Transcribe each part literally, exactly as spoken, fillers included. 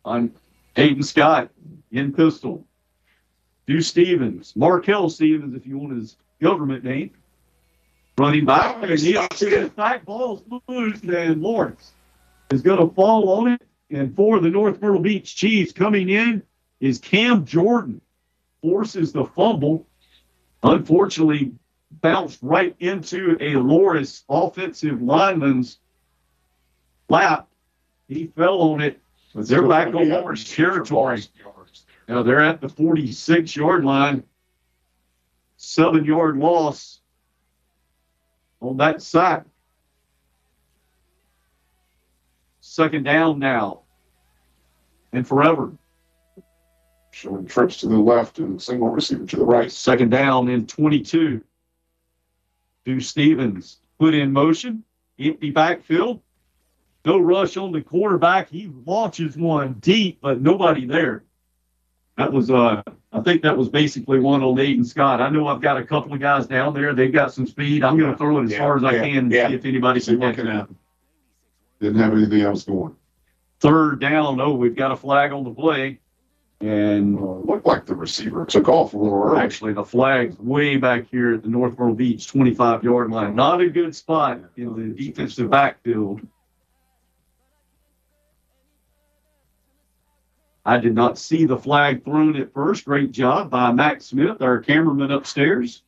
on Hayden Scott in pistol. Stu Stevens, Markel Stevens, if you want his government name, running back. And he back ball's loose, and Lawrence is going to fall on it. And for the North Myrtle Beach Chiefs, coming in is Cam Jordan. Forces the fumble. Unfortunately, bounced right into a Loris offensive lineman's lap. He fell on it. But they're back on Loris territory. Now they're at the forty-six-yard line. Seven-yard loss on that sack. Second down now. And forever. Showing trips to the left and single receiver to the right. Second down in twenty-two. Stu Stevens put in motion. Empty backfield. No rush on the quarterback. He launches one deep, but nobody there. That was, uh, I think that was basically one on Hayden Scott. I know I've got a couple of guys down there. They've got some speed. I'm going to throw it as yeah, far as I yeah, can and yeah. see if anybody See can what get can it. happen. Didn't have anything else going. Third down. Oh, we've got a flag on the play. And uh, looked like the receiver took off a little early. Actually, the flag's way back here at the North Myrtle Beach twenty-five-yard line. Not a good spot in the defensive backfield. I did not see the flag thrown at first. Great job by Matt Smith, our cameraman upstairs.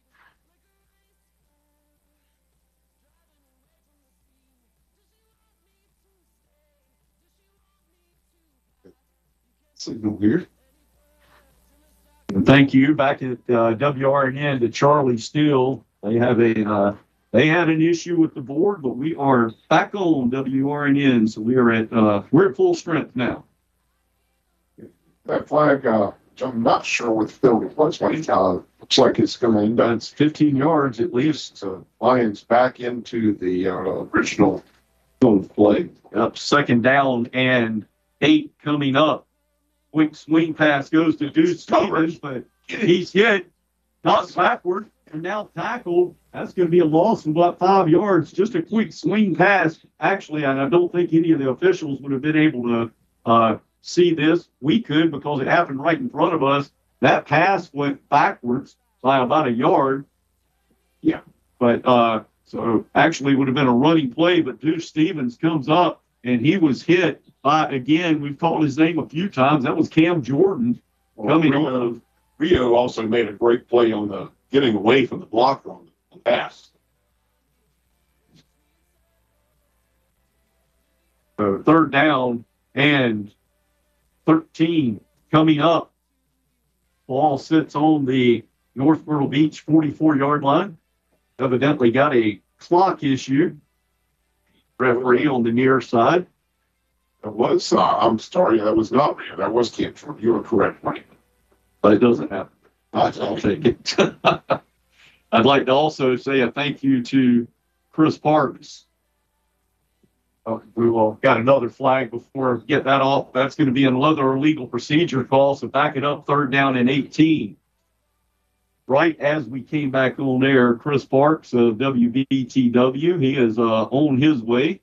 Signal here. And thank you back at uh, W R N N to Charlie Steele. They have a uh, they had an issue with the board, but we are back on W R N N, so we are at uh, we're at full strength now. That flag, uh, I'm not sure what the field looks like. Uh, looks like it's going to end up. That's fifteen yards at least. So Lions back into the uh, original play. Up second down and eight coming up. Quick swing pass goes to Deuce Stevens, but he's hit, knocked backward, and now tackled. That's going to be a loss of about five yards. Just a quick swing pass. Actually, and I don't think any of the officials would have been able to uh, see this. We could because it happened right in front of us. That pass went backwards by about a yard. Yeah. But uh, so actually would have been a running play, but Deuce Stevens comes up and he was hit by, again, we've called his name a few times. That was Cam Jordan coming well, Rio, on. Rio also made a great play on the getting away from the blocker on the pass. So third down and thirteen coming up. Ball sits on the North Myrtle Beach forty-four-yard line. Evidently got a clock issue. Referee on the near side. That was, uh, I'm sorry, that was not Rio. That was Cam Jordan. You were correct, Mike. But it doesn't happen. I'll take it. I'd like to also say a thank you to Chris Parks. Uh, we will got another flag before we get that off. That's going to be another illegal procedure call. So back it up, third down and eighteen. Right as we came back on air, Chris Parks of W B T W, he is uh, on his way.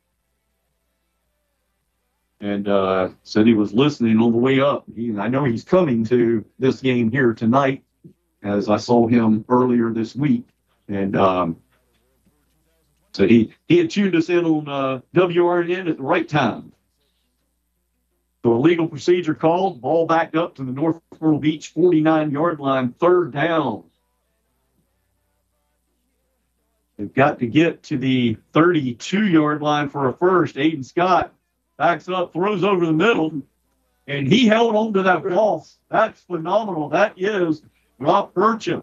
And uh, said he was listening on the way up. He, I know he's coming to this game here tonight, as I saw him earlier this week. And um, so he, he had tuned us in on uh, W R N N at the right time. So a legal procedure called, ball backed up to the North Myrtle Beach forty-nine-yard line, third down. They've got to get to the thirty-two-yard line for a first. Hayden Scott backs up, throws over the middle, and he held on to that ball. That's phenomenal. That is Rob Percha.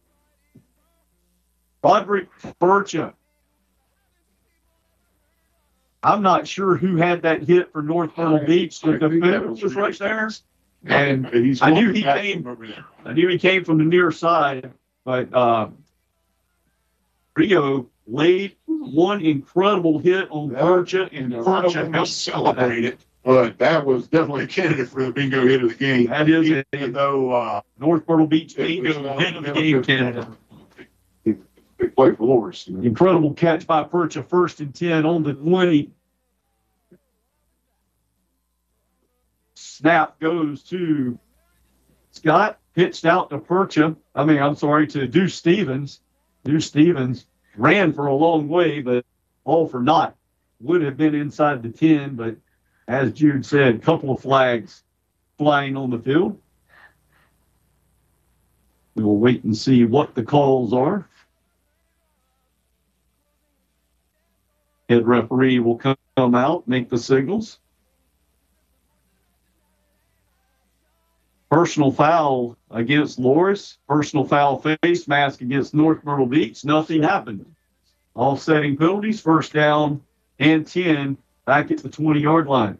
Roderick Percha. I'm not sure who had that hit for North Myrtle Beach. The defender was right there. And I knew he came over there. I knew he came from the near side, but uh, Rio laid one incredible hit on Percha, and Percha helped celebrate it. But that was definitely a candidate for the bingo hit of the game. That is it. Even though uh, North Myrtle Beach bingo hit of the game candidate. Big play for Loris. Incredible catch by Percha, first and ten on the twenty. snap goes to Scott, pitched out to Percha. I mean, I'm sorry, to Deuce Stevens. Deuce Stevens ran for a long way, but all for naught. Would have been inside the ten, but as Jude said, a couple of flags flying on the field. We will wait and see what the calls are. Head referee will come out, make the signals. Personal foul against Loris. Personal foul face mask against North Myrtle Beach. Nothing happened. Offsetting penalties, first down and ten back at the twenty-yard line.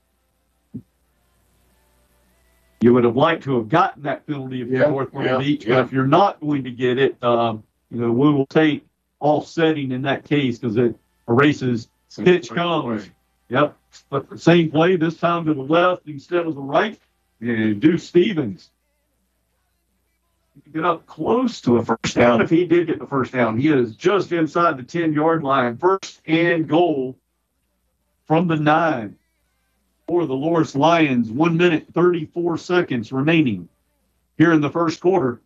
You would have liked to have gotten that penalty if you're Yeah, North Myrtle yeah, Beach, yeah. but if you're not going to get it, um, you know, we will take offsetting in that case because it erases pitch comes. Yep. But the same play, this time to the left instead of the right. And Deuce Stevens. Get up close to a first down if he did get the first down. He is just inside the ten-yard line. First and goal from the nine for the Loris Lions. One minute, thirty-four seconds remaining here in the first quarter.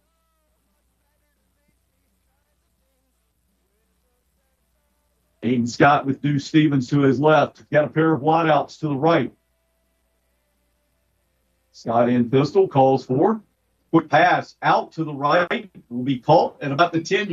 Aiden Scott with Deuce Stevens to his left. Got a pair of wideouts to the right. Scott in pistol calls for. Quick pass out to the right will be caught at about the ten